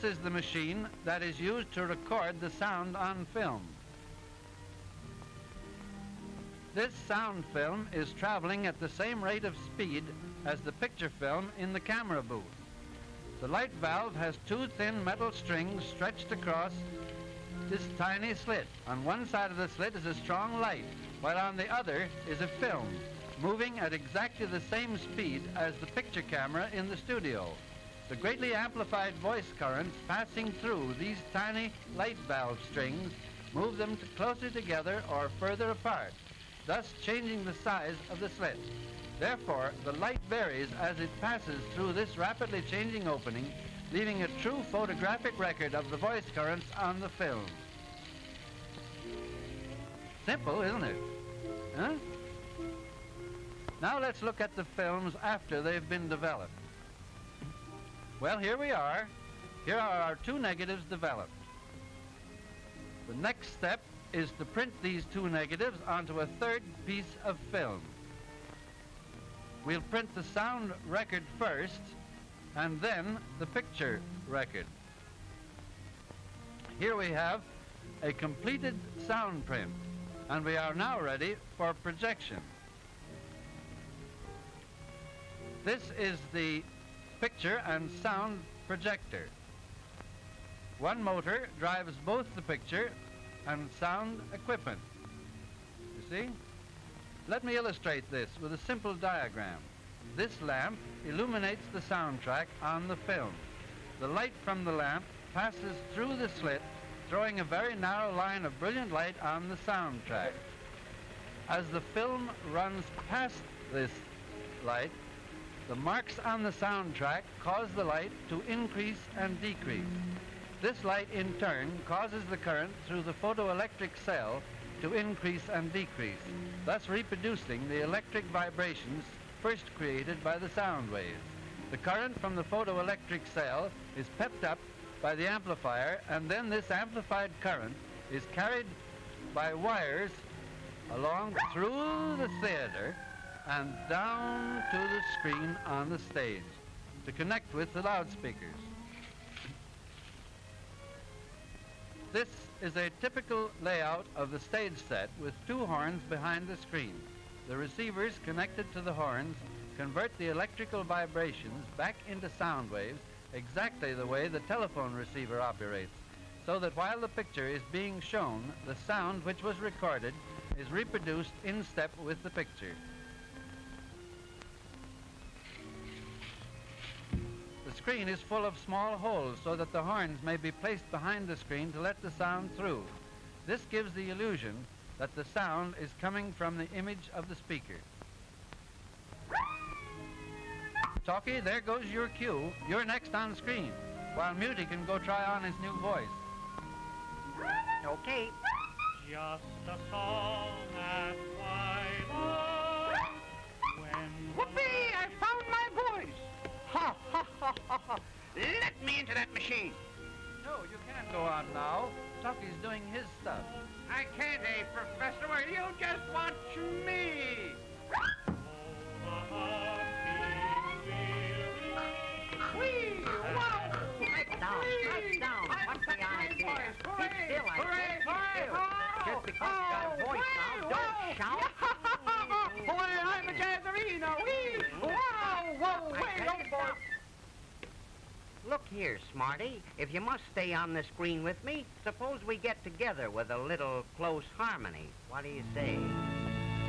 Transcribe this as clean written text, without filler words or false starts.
is the machine that is used to record the sound on film. This sound film is traveling at the same rate of speed as the picture film in the camera booth. The light valve has two thin metal strings stretched across this tiny slit. On one side of the slit is a strong light, while on the other is a film, moving at exactly the same speed as the picture camera in the studio. The greatly amplified voice currents passing through these tiny light valve strings move them closer together or further apart, thus changing the size of the slit. Therefore, the light varies as it passes through this rapidly changing opening, leaving a true photographic record of the voice currents on the film. Simple, isn't it? Huh? Now let's look at the films after they've been developed. Well, here we are. Here are our two negatives developed. The next step is to print these two negatives onto a third piece of film. We'll print the sound record first, and then the picture record. Here we have a completed sound print, and we are now ready for projection. This is the picture and sound projector. One motor drives both the picture and sound equipment. You see? Let me illustrate this with a simple diagram. This lamp illuminates the soundtrack on the film. The light from the lamp passes through the slit, throwing a very narrow line of brilliant light on the soundtrack. As the film runs past this light, the marks on the soundtrack cause the light to increase and decrease. This light, in turn, causes the current through the photoelectric cell to increase and decrease, thus reproducing the electric vibrations first created by the sound waves. The current from the photoelectric cell is pepped up by the amplifier, and then this amplified current is carried by wires along through the theater and down to the screen on the stage to connect with the loudspeakers. This is a typical layout of the stage set with two horns behind the screen. The receivers connected to the horns convert the electrical vibrations back into sound waves exactly the way the telephone receiver operates, so that while the picture is being shown, the sound which was recorded is reproduced in step with the picture. The screen is full of small holes so that the horns may be placed behind the screen to let the sound through. This gives the illusion that the sound is coming from the image of the speaker. Talkie, there goes your cue. You're next on screen, while Muty can go try on his new voice. Okay. Just a song at twilight. Whoopee! I found my voice! Ha, ha, ha, ha, ha. Let me into that machine. No, you can't go on now. Talkie's doing his stuff. I can't, Professor. Well, you just watch me. Whee! Wow! Strike down. What's the idea? Keep still, I said. Keep still. Just because you got a voice now, don't shout. Boy, I'm a jazzerino. Whee! Wow! Whoa! Way overboard! Look here, Smarty. If you must stay on the screen with me, suppose we get together with a little close harmony. What do you say?